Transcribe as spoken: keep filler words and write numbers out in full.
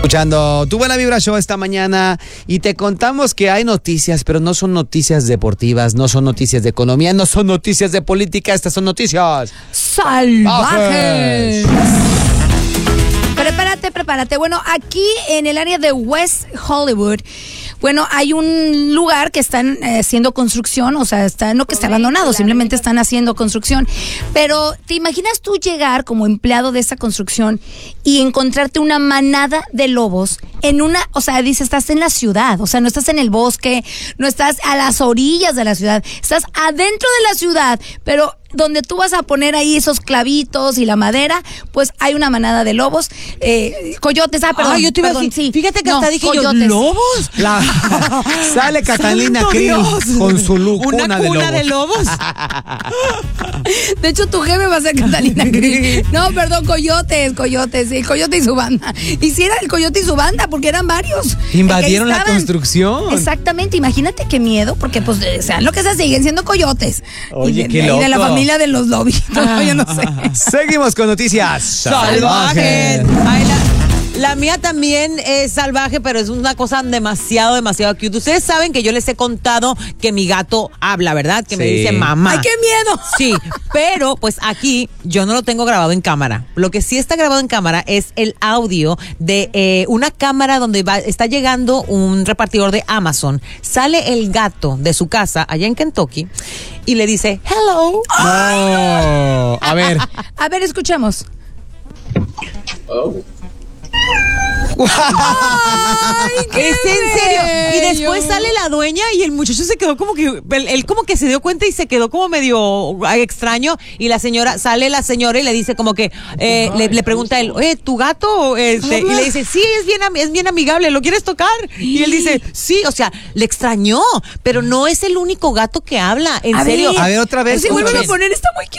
escuchando Tu Buena Vibra Show esta mañana y te contamos que hay noticias, pero no son noticias deportivas, no son noticias de economía, no son noticias de política, estas son noticias salvajes. Prepárate, prepárate. Bueno, aquí en el área de West Hollywood, bueno, hay un lugar que están eh, haciendo construcción, o sea, está, no que está abandonado, simplemente están haciendo construcción. Pero, ¿te imaginas tú llegar como empleado de esa construcción y encontrarte una manada de lobos en una, o sea, dice, estás en la ciudad, o sea, no estás en el bosque, no estás a las orillas de la ciudad, estás adentro de la ciudad, pero donde tú vas a poner ahí esos clavitos y la madera, pues hay una manada de lobos, eh, coyotes, ah, perdón. Ay, yo te iba a decir, sí. fíjate que No, hasta dije coyotes. yo, ¿lobos? La, sale Catalina ¡Santo Krill Dios! con su lu- ¿Una cuna de cuna de lobos. lobos? De hecho, tu jefe va a ser Catalina Krill. No, perdón, coyotes, coyotes, el coyote y su banda. Y si era el coyote y su banda, porque eran varios. Invadieron Que la estaban. construcción. Exactamente, imagínate qué miedo, porque pues sean lo que sea, siguen siendo coyotes. Oye, y de, qué de, y de la loco. familia de los lobitos, no, yo no sé. Seguimos con noticias Salvajes. salvajes. Ay, la, la mía también es salvaje, pero es una cosa demasiado, demasiado cute. Ustedes saben que yo les he contado que mi gato habla, ¿verdad? Que me Sí. dice mamá. ¡Ay, qué miedo! Sí, pero pues aquí yo no lo tengo grabado en cámara. Lo que sí está grabado en cámara es el audio de eh, una cámara donde va, está llegando un repartidor de Amazon. Sale el gato de su casa allá en Kentucky y le dice, hello. No. A ver. A ver, escuchemos. ¡Ay, qué es en serio! Y bello! después sale la dueña y el muchacho se quedó como que, él, él como que se dio cuenta y se quedó como medio ay, extraño. Y la señora, sale la señora y le dice como que, eh, le, le pregunta a él, oye, ¿tu gato? Este, y le dice, sí, es bien, am- es bien amigable, ¿lo quieres tocar? Y él dice, sí, o sea, le extrañó, pero no es el único gato que habla, en A serio. ver, A ver, otra vez. Si vuelven a escuchen. poner, está muy